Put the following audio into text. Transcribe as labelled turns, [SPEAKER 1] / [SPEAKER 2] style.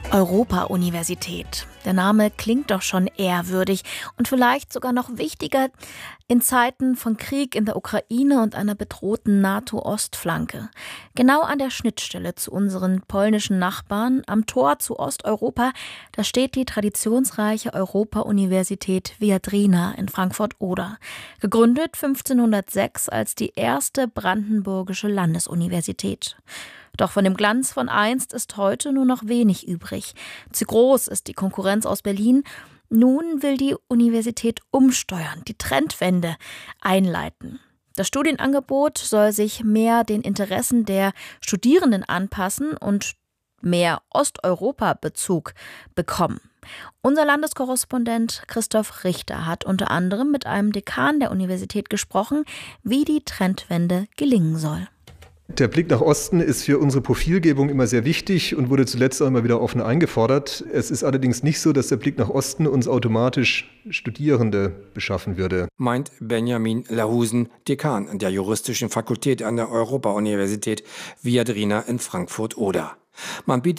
[SPEAKER 1] Europa-Universität. Der Name klingt doch schon ehrwürdig und vielleicht sogar noch wichtiger in Zeiten von Krieg in der Ukraine und einer bedrohten NATO-Ostflanke. Genau an der Schnittstelle zu unseren polnischen Nachbarn, am Tor zu Osteuropa, da steht die traditionsreiche Europa-Universität Viadrina in Frankfurt-Oder. Gegründet 1506 als die erste brandenburgische Landesuniversität. Doch von dem Glanz von einst ist heute nur noch wenig übrig. Zu groß ist die Konkurrenz aus Berlin. Nun will die Universität umsteuern, die Trendwende einleiten. Das Studienangebot soll sich mehr den Interessen der Studierenden anpassen und mehr Osteuropa-Bezug bekommen. Unser Landeskorrespondent Christoph Richter hat unter anderem mit einem Dekan der Universität gesprochen, wie die Trendwende gelingen soll.
[SPEAKER 2] Der Blick nach Osten ist für unsere Profilgebung immer sehr wichtig und wurde zuletzt auch immer wieder offen eingefordert. Es ist allerdings nicht so, dass der Blick nach Osten uns automatisch Studierende beschaffen würde.
[SPEAKER 3] Meint Benjamin Lahusen, Dekan der Juristischen Fakultät an der Europa-Universität Viadrina in Frankfurt-Oder. Man bietet